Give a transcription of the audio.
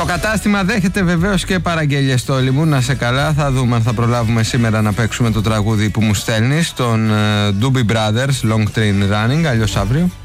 κατάστημα δέχεται βεβαίως και παραγγελίες. Στο Λιμού, να σε καλά. Θα δούμε αν θα προλάβουμε σήμερα να παίξουμε το τραγούδι που μου στέλνεις, τον Doobie Brothers, Long Train Running, αλλιώς αύριο.